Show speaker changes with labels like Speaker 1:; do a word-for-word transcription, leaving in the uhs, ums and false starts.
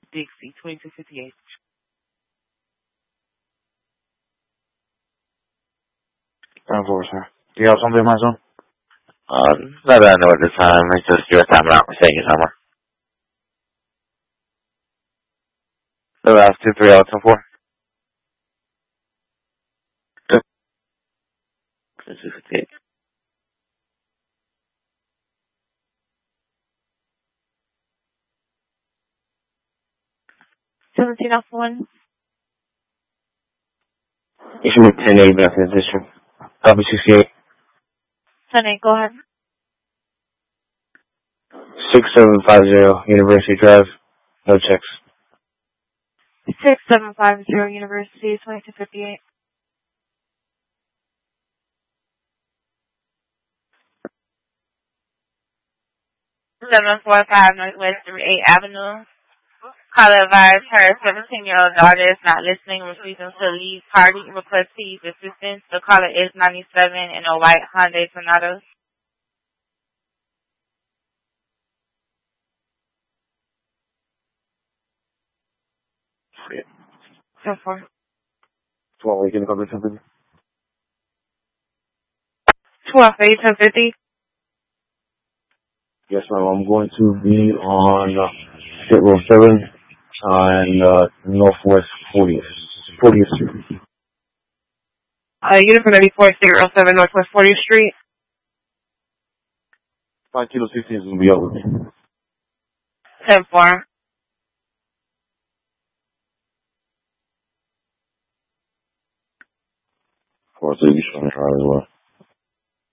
Speaker 1: Dixie, twenty-two fifty-eight.
Speaker 2: ten four, sir. Do you have something, my son?
Speaker 3: Uh, not that I know at this time. It's just your time out for saying your summer. The last two, three, out, ten four. twenty-two fifty-eight.
Speaker 1: seventeen off one.
Speaker 2: You should make ten eight back in the district. Copy sixty-eight.
Speaker 1: ten eight, go ahead.
Speaker 2: six seven five zero University Drive. No checks.
Speaker 1: six seven five zero University, twenty-two fifty-eight. seven four five Northwest eighth Avenue. Caller advised her seventeen-year-old daughter is not listening, refusing to leave party, request please assistance. The caller is ninety-seven in a white Hyundai Sonata. ten four.
Speaker 2: twelve eight, can you copy something?
Speaker 1: twelve eight, ten fifty.
Speaker 2: Yes, ma'am. I'm going to be on uh, State Road seven on uh, Northwest fortieth. fortieth Street.
Speaker 1: Uh, unit for ninety-four, State Road seven, Northwest fortieth Street.
Speaker 2: five kilo sixteen is going to be up with me.
Speaker 1: ten four.
Speaker 2: Of course, it'll be showing her as well.